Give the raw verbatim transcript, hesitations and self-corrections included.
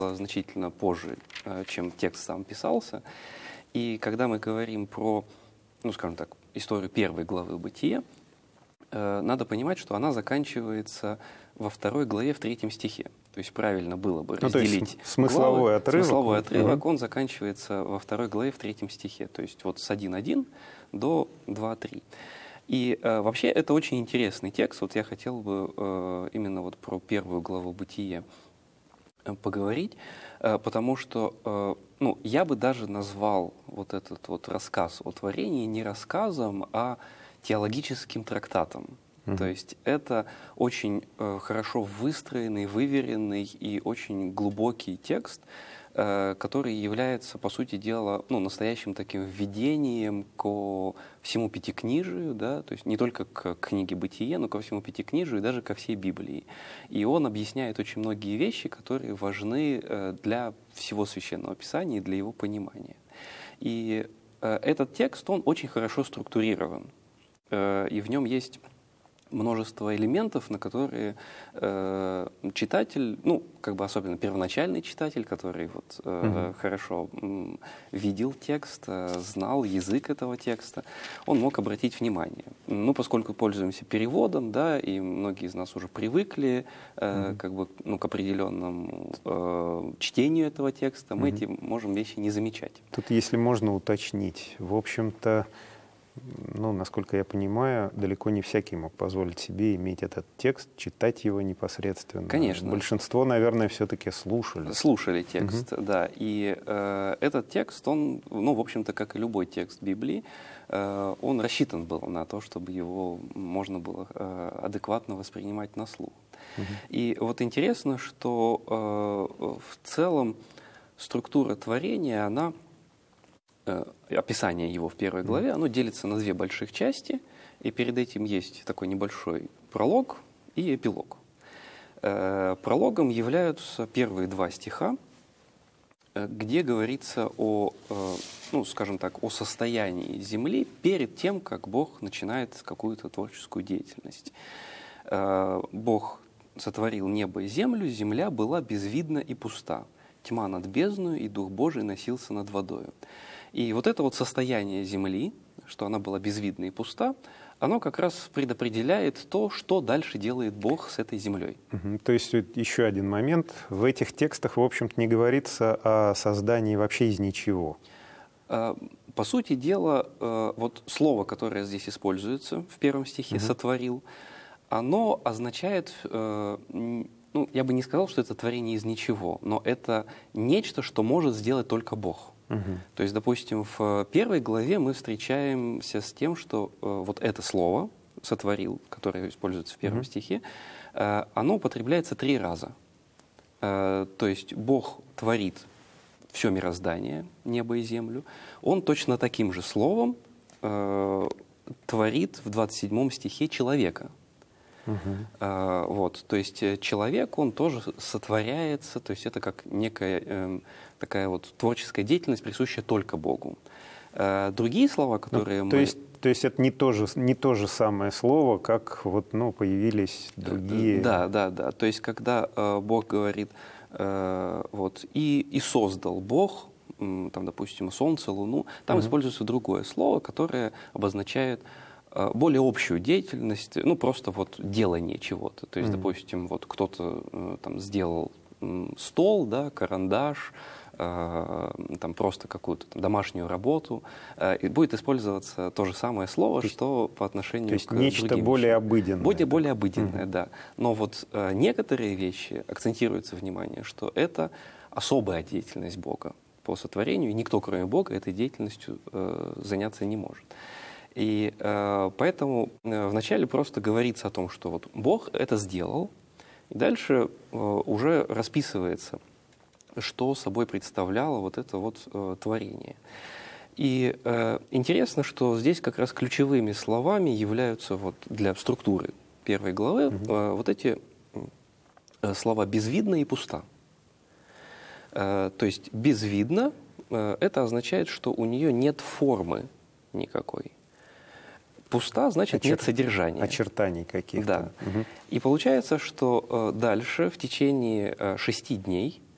значительно позже, чем текст сам писался. И когда мы говорим про, ну, скажем так, историю первой главы «Бытия», надо понимать, что она заканчивается во второй главе в третьем стихе. То есть правильно было бы разделить. Ну, то есть смысловой главы. отрывок. Смысловой отрывок, угу. он заканчивается во второй главе в третьем стихе. То есть вот с один один до два три. И э, вообще это очень интересный текст. Вот я хотел бы э, именно вот про первую главу «Бытия» э, поговорить, э, потому что э, ну, я бы даже назвал вот этот вот рассказ о творении не рассказом, а теологическим трактатом. Mm-hmm. То есть это очень э, хорошо выстроенный, выверенный и очень глубокий текст, э, который является, по сути дела, ну, настоящим таким введением ко всему Пятикнижию, да, то есть не только к книге «Бытие», но ко всему Пятикнижию и даже ко всей Библии. И он объясняет очень многие вещи, которые важны э, для всего Священного Писания и для его понимания. И э, этот текст, он очень хорошо структурирован. И в нем есть множество элементов, на которые э, читатель, ну, как бы особенно первоначальный читатель, который вот, э, mm-hmm. хорошо м, видел текст, э, знал язык этого текста, он мог обратить внимание. Ну, поскольку пользуемся переводом, да, и многие из нас уже привыкли э, mm-hmm. как бы, ну, к определенному э, чтению этого текста, мы mm-hmm. эти можем вещи не замечать. Тут, если можно уточнить, в общем-то, ну, насколько я понимаю, далеко не всякий мог позволить себе иметь этот текст, читать его непосредственно. Конечно. Большинство, наверное, все-таки слушали. Слушали текст, угу. да. И э, этот текст, он, ну, в общем-то, как и любой текст Библии, э, он рассчитан был на то, чтобы его можно было э, адекватно воспринимать на слух. Угу. И вот интересно, что э, в целом структура творения, она... описание его в первой главе, оно делится на две больших части, и перед этим есть такой небольшой пролог и эпилог. Прологом являются первые два стиха, где говорится о, ну, скажем так, о состоянии земли перед тем, как Бог начинает какую-то творческую деятельность. Бог сотворил небо и землю, земля была безвидна и пуста, тьма над бездною, и Дух Божий носился над водою. И вот это вот состояние земли, что она была безвидна и пуста, оно как раз предопределяет то, что дальше делает Бог с этой землей. Угу. То есть еще один момент. В этих текстах, в общем-то, не говорится о создании вообще из ничего. По сути дела, вот слово, которое здесь используется в первом стихе, угу. «сотворил», оно означает... Ну, я бы не сказал, что это творение из ничего, но это нечто, что может сделать только Бог. Угу. То есть, допустим, в первой главе мы встречаемся с тем, что э, вот это слово «сотворил», которое используется в первом угу. стихе, э, оно употребляется три раза. Э, то есть Бог творит все мироздание, небо и землю. Он точно таким же словом э, творит в двадцать седьмом стихе человека. Uh-huh. А, вот, то есть человек, он тоже сотворяется, то есть это как некая э, такая вот творческая деятельность, присущая только Богу. А, другие слова, которые ну, мы... То есть, то есть это не то же, не то же самое слово, как вот, ну, появились другие... Да, да, да. То есть когда э, Бог говорит, э, вот, и, и создал Бог, э, там, допустим, солнце, луну, там uh-huh. используется другое слово, которое обозначает более общую деятельность, ну, просто вот делание чего-то. То есть, mm-hmm. допустим, вот кто-то э, там сделал э, стол, да, карандаш, э, там просто какую-то там домашнюю работу, э, и будет использоваться то же самое слово, то что есть, по отношению то есть к нечто другим более вещам. обыденное. Более, более обыденное, mm-hmm. да. Но вот э, некоторые вещи, акцентируется внимание, что это особая деятельность Бога по сотворению, и никто, кроме Бога, этой деятельностью э, заняться не может. И э, поэтому э, вначале просто говорится о том, что вот Бог это сделал, и дальше э, уже расписывается, что собой представляло вот это вот э, творение. И э, интересно, что здесь как раз ключевыми словами являются вот для структуры первой главы mm-hmm. э, вот эти э, слова «безвидно» и «пуста». Э, то есть «безвидно» э, это означает, что у нее нет формы никакой. Пуста, значит, Очер... нет содержания. Очертаний каких-то. Да. Угу. И получается, что э, дальше, в течение э, шести дней,